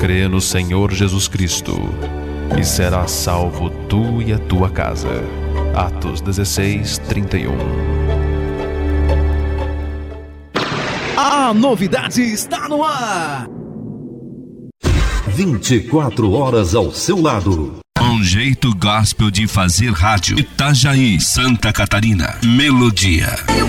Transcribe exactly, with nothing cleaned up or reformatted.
crê no Senhor Jesus Cristo, e serás salvo tu e a tua casa. Atos dezesseis, trinta e um. A novidade está no ar. vinte e quatro horas ao seu lado. Um jeito gospel de fazer rádio. Itajaí, Santa Catarina. Melodia.